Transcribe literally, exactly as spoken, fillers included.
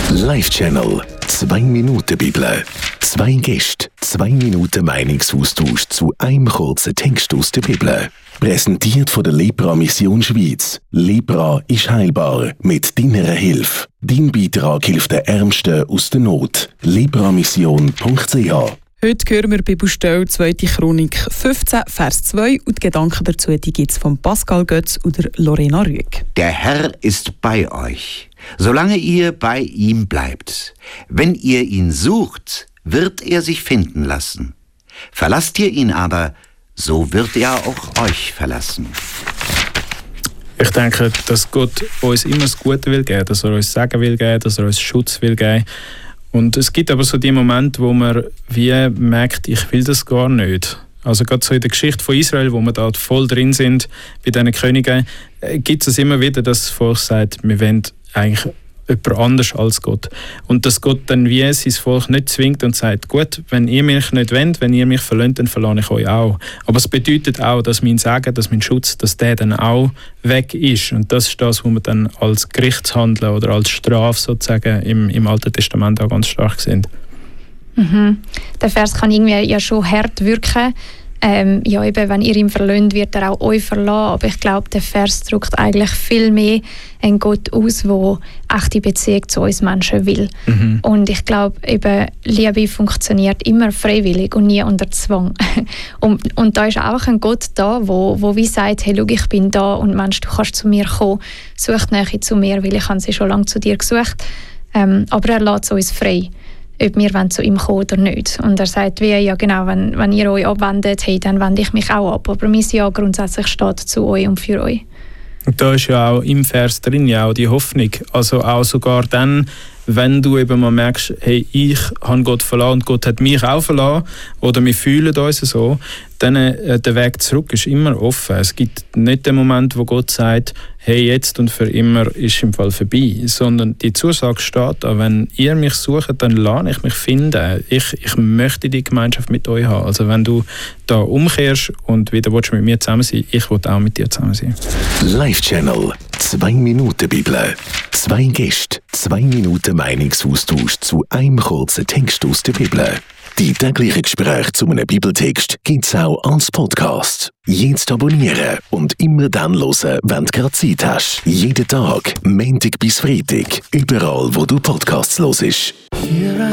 Live-Channel. Zwei Minuten Bibel. Zwei Gäste, zwei Minuten Meinungsaustausch zu einem kurzen Text aus der Bibel. Präsentiert von der Lepra Mission Schweiz. Lepra ist heilbar mit deiner Hilfe. Dein Beitrag hilft den Ärmsten aus der Not. lepramission punkt c h. Heute hören wir Bibelstelle zweite Chronik fünfzehn, Vers zwei und die Gedanken dazu gibt es von Pascal Götz oder Lorena Rüegg. Der Herr ist bei euch, solange ihr bei ihm bleibt. Wenn ihr ihn sucht, wird er sich finden lassen. Verlasst ihr ihn aber, so wird er auch euch verlassen. Ich denke, dass Gott uns immer das Gute will geben, dass er uns Segen will geben, dass er uns Schutz will geben. Und es gibt aber so die Momente, wo man wie merkt, ich will das gar nicht. Also gerade so in der Geschichte von Israel, wo wir da voll drin sind, bei diesen Königen, gibt es immer wieder, dass das Volk sagt, wir wollen eigentlich jemand anders als Gott. Und dass Gott dann wie sein Volk nicht zwingt und sagt, gut, wenn ihr mich nicht wollt, wenn ihr mich verlasst, dann verlasse ich euch auch. Aber es bedeutet auch, dass mein Segen, dass mein Schutz, dass der dann auch weg ist. Und das ist das, was wir dann als Gerichtshandeln oder als Strafe sozusagen im, im Alten Testament auch ganz stark sind. Mhm. Der Vers kann irgendwie ja schon hart wirken. Ähm, ja, eben, wenn ihr ihn verlasst, wird er auch euch verlassen. Aber ich glaube, der Vers drückt eigentlich viel mehr einen Gott aus, der echte Beziehung zu uns Menschen will. Mhm. Und ich glaube, eben, Liebe funktioniert immer freiwillig und nie unter Zwang. und, und da ist auch ein Gott da, wo, wo wie sagt, hey, schau, ich bin da und Mensch, du kannst zu mir kommen. Such die Nähe zu mir, weil ich habe sie schon lange zu dir gesucht. Ähm, aber er lässt uns frei, ob wir zu ihm kommen oder nicht. Und er sagt, wie, ja genau, wenn, wenn ihr euch abwendet, hey, dann wende ich mich auch ab. Aber mein Ja grundsätzlich steht zu euch und für euch. Und da ist ja auch im Vers drin ja auch die Hoffnung. Also auch sogar dann, wenn du eben mal merkst, hey, ich habe Gott verlassen und Gott hat mich auch verlassen, oder wir fühlen uns so, dann äh, der Weg zurück ist immer offen. Es gibt nicht den Moment, wo Gott sagt, hey, jetzt und für immer ist im Fall vorbei, sondern die Zusage steht da, wenn ihr mich sucht, dann lasse ich mich finden. Ich, ich möchte die Gemeinschaft mit euch haben. Also wenn du da umkehrst und wieder willst mit mir zusammen sein, ich will auch mit dir zusammen sein. Live-Channel. Zwei Minuten Bibel. Zwei Gäste, zwei Minuten Meinungsaustausch zu einem kurzen Text aus der Bibel. Die täglichen Gespräche zu einem Bibeltext gibt es auch als Podcast. Jetzt abonnieren und immer dann hören, wenn du gerade Zeit hast. Jeden Tag, Montag bis Freitag, überall wo du Podcasts hörst.